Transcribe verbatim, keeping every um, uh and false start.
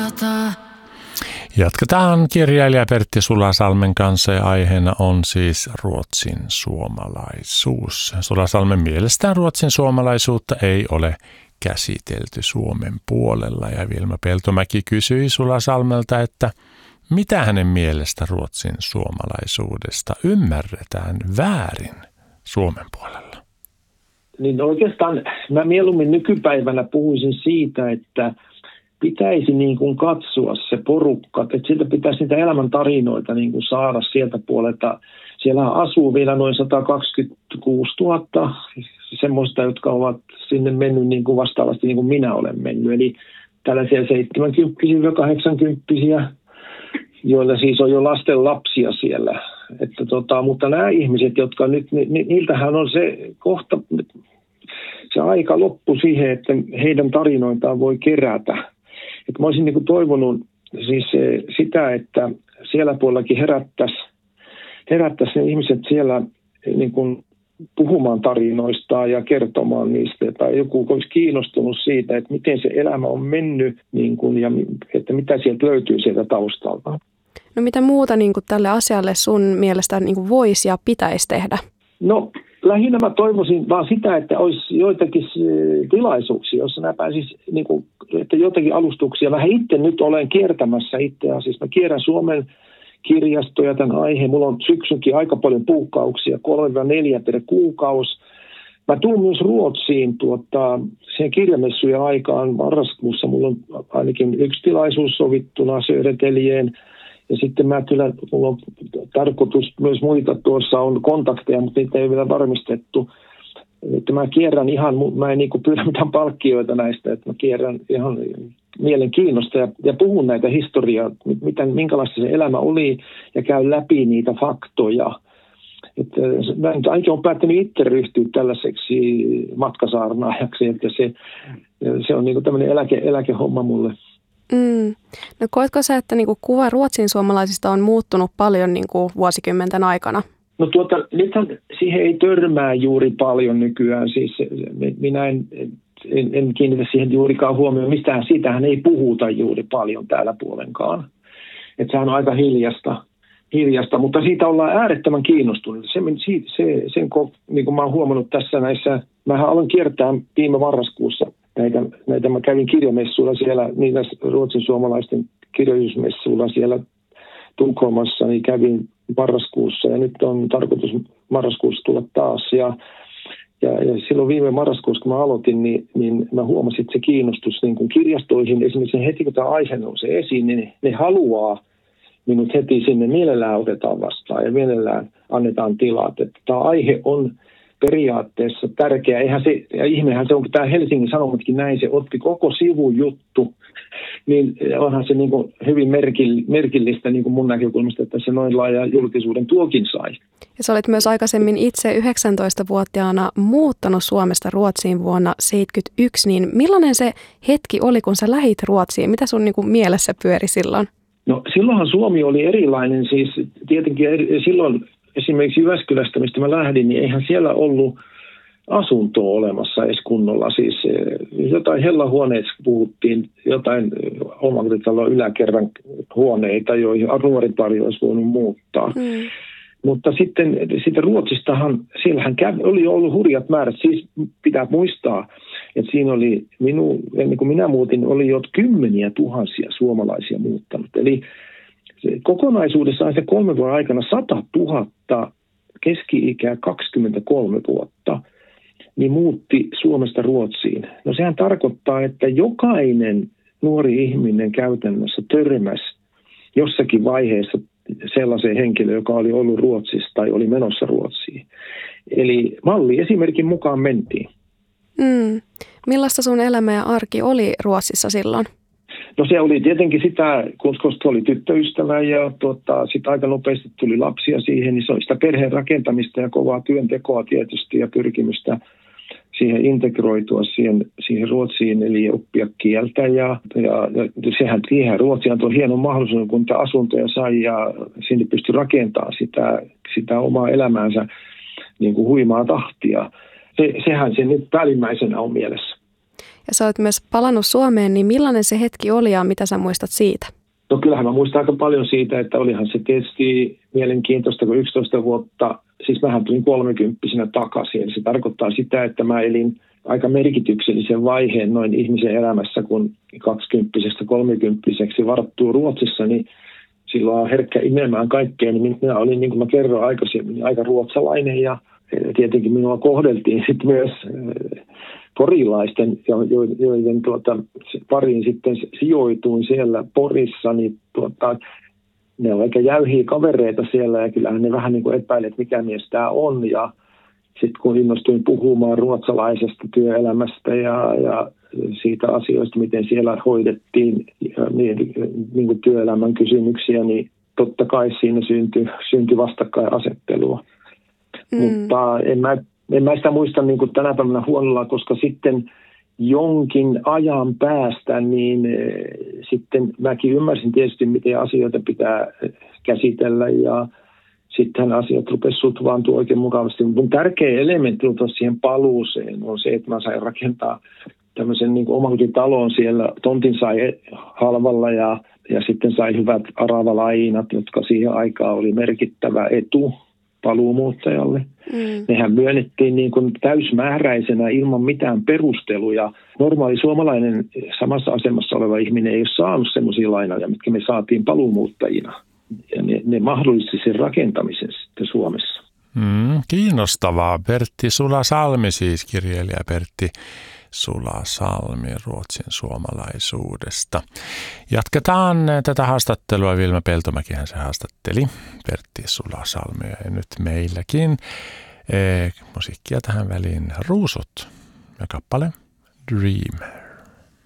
Jatketaan kirjailija Pertti Sulasalmen kanssa ja aiheena on siis ruotsin suomalaisuus. Sulasalmen mielestä ruotsin suomalaisuutta ei ole käsitelty Suomen puolella ja Vilma Peltomäki kysyi Sulasalmelta, että mitä hänen mielestä ruotsin suomalaisuudesta ymmärretään väärin Suomen puolella? Niin oikeastaan mä mieluummin nykypäivänä puhuisin siitä, että pitäisi niin kuin katsoa se porukka, että sieltä pitäisi niitä elämäntarinoita niin kuin saada sieltä puolelta. Siellä asuu vielä noin sata kaksikymmentäkuusituhatta semmoista, jotka ovat sinne mennyt niin kuin vastaavasti niin kuin minä olen mennyt. Eli tällaisia seitsemänkymppisiä kahdeksankymppisiä, joilla siis on jo lasten lapsia siellä. Että tota, mutta nämä ihmiset, jotka nyt, ni, niiltähän on se kohta, se aika loppu siihen, että heidän tarinoitaan voi kerätä. Että mä olisin niin kuin toivonut siis sitä, että siellä puolellakin herättäisi, herättäisi ne ihmiset siellä niin kuin puhumaan tarinoistaan ja kertomaan niistä. Tai joku olisi kiinnostunut siitä, että miten se elämä on mennyt niin kuin, ja että mitä sieltä löytyy sieltä taustalta. No mitä muuta niin kuin tälle asialle sun mielestä niin kuin voisi ja pitäisi tehdä? No lähinnä mä toivoisin vaan sitä, että olisi joitakin tilaisuuksia, joissa nämä pääsis, niin kuin, että joitakin alustuksia. Vähän itse nyt olen kiertämässä itse asiassa. Mä kierrän Suomen kirjastoja tämän aiheen. Mulla on syksynkin aika paljon puukkauksia, kolme neljä per kuukausi. Mä tuun myös Ruotsiin tuota, sen kirjamessujen aikaan marraskuussa. Mulla on ainakin yksi tilaisuus sovittuna Södertäljeen. Ja sitten mä kyllä, mulla on tarkoitus myös muita, tuossa on kontakteja, mutta niitä ei ole vielä varmistettu. Että mä kierrän ihan, mä en niin kuin pyydä mitään palkkioita näistä, että mä kierrän ihan mielenkiinnosta ja, ja puhun näitä historiaa, miten, minkälaista se elämä oli ja käyn läpi niitä faktoja. Että mä ainakin olen päättänyt itse ryhtyä tällaiseksi matkasaarnaajaksi, että se, se on niin kuin tämmöinen eläke, eläkehomma mulle. Mm. No koetko sä, että niinku kuva ruotsin suomalaisista on muuttunut paljon niinku vuosikymmenten aikana? No tuota, nythän siihen ei törmää juuri paljon nykyään. Siis minä en, en, en kiinnitä siihen juurikaan huomioon. Mistään siitähän ei puhuta juuri paljon täällä puolenkaan. Että sehän on aika hiljasta, hiljasta, mutta siitä ollaan äärettömän kiinnostunut. Se, se, sen, niin kuin mä oon huomannut tässä näissä, mähän aloin kiertää viime marraskuussa näitä, näitä mä kävin kirjamessuilla siellä, niitä ruotsin suomalaisten kirjallisuusmessuilla siellä Tukholmassa, niin kävin marraskuussa ja nyt on tarkoitus marraskuussa tulla taas. Ja, ja, ja silloin viime marraskuussa, kun mä aloitin, niin, niin mä huomasin, että se kiinnostus niin kun kirjastoihin, esimerkiksi heti kun tämä aihe nousee esiin, niin ne haluaa minut heti sinne, mielellään otetaan vastaan ja mielellään annetaan tilat. Että tämä aihe on periaatteessa tärkeä. Eihän se, ja ihmehän se on, kun tämä Helsingin Sanomatkin näin, se otti koko sivujuttu, niin onhan se niin kuin hyvin merkillistä niin kuin mun näkökulmasta, että se noin laaja julkisuuden tuokin sai. Ja sä olit myös aikaisemmin itse yhdeksäntoistavuotiaana muuttanut Suomesta Ruotsiin vuonna seitsemänkymmentäyksi, niin millainen se hetki oli, kun sä lähit Ruotsiin? Mitä sun niin kuin mielessä pyöri silloin? No silloinhan Suomi oli erilainen, siis tietenkin eri, silloin esimerkiksi Jyväskylästä, mistä mä lähdin, niin eihän siellä ollut asuntoa olemassa edes kunnolla. Siis jotain hellahuoneista puhuttiin, jotain omakotitalon yläkerran huoneita, joihin nuorinpari olisi voinut muuttaa. Mm. Mutta sitten, sitten Ruotsistahan, siellähän kävi, oli ollut hurjat määrät. Siis pitää muistaa, että siinä oli, minu, ennen kuin minä muutin, oli jo kymmeniä tuhansia suomalaisia muuttanut. Eli kokonaisuudessaan se kolmen vuoden aikana sata tuhatta, keski-ikää kaksikymmentäkolme vuotta, niin muutti Suomesta Ruotsiin. No sehän tarkoittaa, että jokainen nuori ihminen käytännössä törmäsi jossakin vaiheessa sellaiseen henkilöön, joka oli ollut Ruotsissa tai oli menossa Ruotsiin. Eli malli esimerkin mukaan mentiin. Mm. Millaista sun elämä ja arki oli Ruotsissa silloin? No se oli tietenkin sitä, koska oli tyttöystävä ja tuota, sitten aika nopeasti tuli lapsia siihen, niin se oli sitä perheen rakentamista ja kovaa työntekoa tietysti ja pyrkimystä siihen integroitua siihen, siihen Ruotsiin, eli oppia kieltä. Ja, ja, ja sehän siihen Ruotsiin tuo hieno mahdollisuus, kun niitä asuntoja sai ja sinne pystyi rakentamaan sitä, sitä omaa elämäänsä niin kuin huimaa tahtia. Se, sehän se nyt päällimmäisenä on mielessä. ja sä oot myös palannut Suomeen, niin millainen se hetki oli ja mitä sä muistat siitä? No kyllähän mä muistan aika paljon siitä, että olihan se tietysti mielenkiintoista, kun yksitoista vuotta, siis mähän tulin kolmekymppisenä takaisin. Se tarkoittaa sitä, että mä elin aika merkityksellisen vaiheen noin ihmisen elämässä, kun kaksikymppisestä kolmekymppiseksi varttuu Ruotsissa, niin silloin on herkkä imemään kaikkea, niin minä olin, niin kuin mä kerroin aikaisemmin, aika ruotsalainen ja tietenkin minua kohdeltiin sitten myös porilaisten, joiden tuota, pariin sitten sijoituin siellä Porissa, niin tuota, ne on aika jäyhiä kavereita siellä ja kyllähän ne vähän niin kuin epäilet, että mikä mies tämä on. Ja sitten kun innostuin puhumaan ruotsalaisesta työelämästä ja, ja siitä asioista, miten siellä hoidettiin niin, niin kuin työelämän kysymyksiä, niin totta kai siinä syntyi, syntyi vastakkainasettelua. Mm. Mutta en mä, en mä sitä muista niin kuin tänä päivänä huolella, koska sitten jonkin ajan päästä, niin sitten mäkin ymmärsin tietysti, miten asioita pitää käsitellä ja sittenhän asiat rupesivat sutvaantua oikein mukavasti. Mun tärkeä elementti siihen paluuseen on se, että mä sain rakentaa tämmöisen niin kuin omakotitalon siellä. Tontin sai halvalla ja, ja sitten sai hyvät aravalainat, jotka siihen aikaan oli merkittävä etu paluumuuttajalle. Mm. Nehän myönnettiin niin kuin täysmääräisenä ilman mitään perusteluja. Normaali suomalainen samassa asemassa oleva ihminen ei ole saanut sellaisia lainoja, mitkä me saatiin paluumuuttajina. Ja ne, ne mahdollisti sen rakentamisen sitten Suomessa. Mm, kiinnostavaa. Pertti Sulasalmi siis, kirjailija Pertti Sulasalmi Ruotsin suomalaisuudesta. Jatketaan tätä haastattelua. Vilma Peltomäkihän se haastatteli Pertti Sulasalmia ja nyt meilläkin e, musiikkia tähän väliin Ruusut ja kappale Dream.